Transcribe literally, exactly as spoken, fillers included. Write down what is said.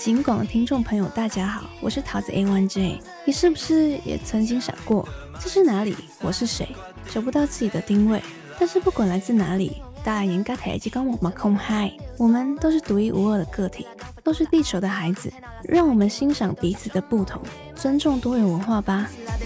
警广的听众朋友，大家好，我是桃子 A one J。你是不是也曾经想过，这是哪里？我是谁？找不到自己的定位。但是不管来自哪里，大家应该台积跟我们空嗨，我们都是独一无二的个体，都是地球的孩子。让我们欣赏彼此的不同，尊重多元文化吧。